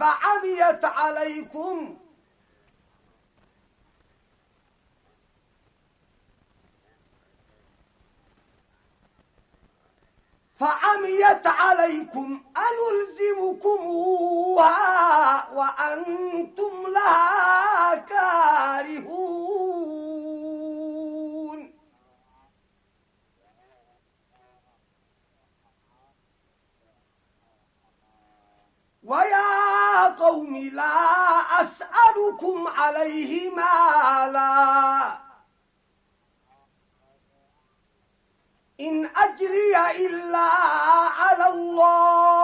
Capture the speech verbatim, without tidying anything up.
فعميت عليكم فعميت عليكم أنلزمكموها وأنتم لها كارهون ويا قوم لا أسألكم عليه مالا إن أجري إلا على الله